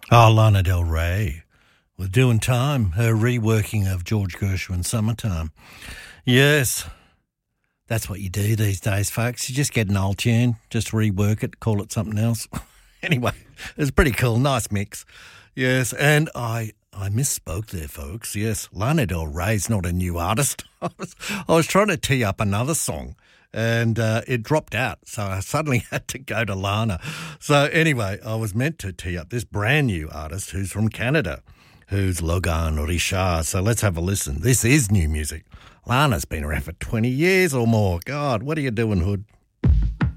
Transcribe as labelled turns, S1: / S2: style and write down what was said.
S1: Oh, Lana Del Rey with Doing Time, her reworking of George Gershwin's Summertime. Yes, that's what you do these days, folks. You just get an old tune, just rework it, call it something else. Anyway, it's pretty cool, nice mix. Yes, and I misspoke there, folks. Yes, Lana Del Rey's not a new artist. I was trying to tee up another song, and it dropped out, so I suddenly had to go to Lana. So anyway, I was meant to tee up this brand new artist who's from Canada, who's Logan Richard. So let's have a listen. This is new music. Lana's been around for 20 years or more. God, what are you doing, Hood?